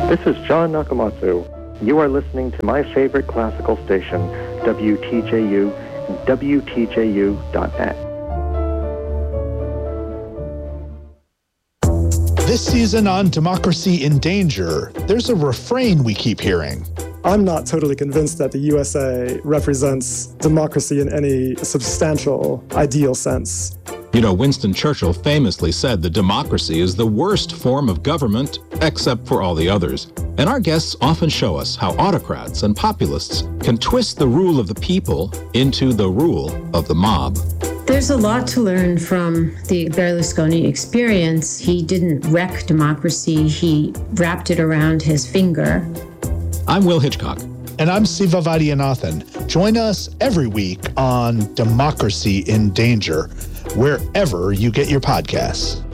This is John Nakamatsu. You are listening to my favorite classical station, WTJU, and WTJU.net. This season on Democracy in Danger, there's a refrain we keep hearing. I'm not totally convinced that the USA represents democracy in any substantial, ideal sense. You know, Winston Churchill famously said that democracy is the worst form of government, except for all the others. And our guests often show us how autocrats and populists can twist the rule of the people into the rule of the mob. There's a lot to learn from the Berlusconi experience. He didn't wreck democracy, he wrapped it around his finger. I'm Will Hitchcock. And I'm Siva Vaidyanathan. Join us every week on Democracy in Danger, wherever you get your podcasts.